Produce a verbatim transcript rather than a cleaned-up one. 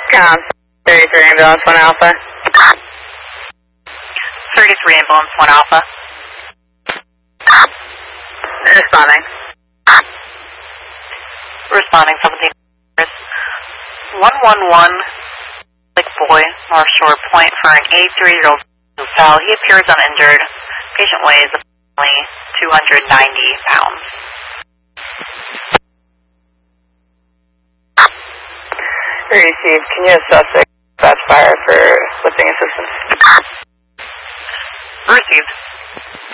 Com, thirty-three ambulance, one Alpha. thirty-three ambulance, one Alpha. Responding. Responding, seventeen. one one one, Lake Boy, North Shore Point for an eighty-three-year-old who fell. He appears uninjured. Patient weighs only two hundred ninety pounds. Received. Can you assess the dispatch fire for lifting assistance? Received.